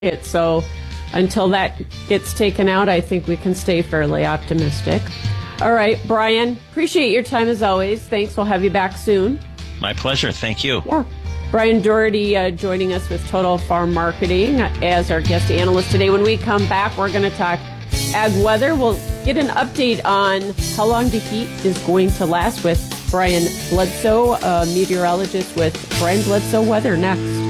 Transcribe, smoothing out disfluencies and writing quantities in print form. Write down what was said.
it. So until that gets taken out, I think we can stay fairly optimistic. All right, Brian, appreciate your time as always. Thanks. We'll have you back soon. My pleasure. Thank you. Yeah. Brian Doherty joining us with Total Farm Marketing as our guest analyst today. When we come back, we're going to talk ag weather. We'll get an update on how long the heat is going to last with Brian Bledsoe, a meteorologist with Brian Bledsoe Weather next.